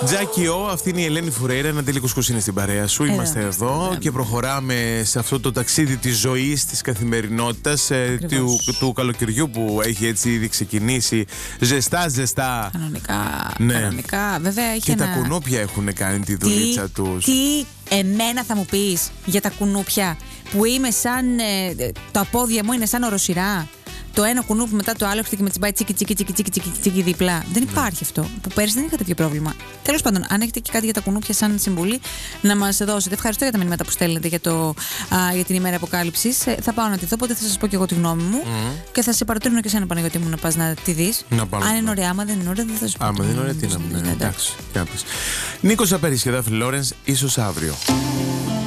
Τζάκι Ο, αυτή είναι η Ελένη Φουρέιρα. Ένα τέλειο κουσκουσίνη στην παρέα σου. Είμαστε εδώ και προχωράμε σε αυτό το ταξίδι της ζωής, της καθημερινότητας, του καλοκαιριού που έχει έτσι ήδη ξεκινήσει. Ζεστά. Κανονικά. Ναι. Κανονικά. Βέβαια έχει και τα κουνούπια έχουν κάνει τη δουλίτσα τους. Τι εμένα θα μου πεις για τα κουνούπια που είμαι σαν. Τα πόδια μου είναι σαν οροσειρά. Το ένα κουνούπι μετά το άλλο έρχεται και με τσιμπάει τσίκι δίπλα. Δεν υπάρχει αυτό. Που πέρυσι δεν είχα τέτοιο πρόβλημα. Τέλος πάντων, αν έχετε και κάτι για τα κουνούπια σαν συμβουλή, να μας δώσετε. Ευχαριστώ για τα μηνύματα που στέλνετε για την ημέρα αποκάλυψης. Θα πάω να τη δω, οπότε θα σας πω και εγώ τη γνώμη μου. Και θα σε παροτρύνω και εσένα, Παναγιώτη μου, να πας να τη δεις. Αν είναι ωραία, άμα δεν είναι ωραία, δεν θα σου πω. Άμα δεν είναι ωραία, τι να μου. Εντάξει. Νίκος Απέρης και Δάφνη Λόρενς, ίσως αύριο.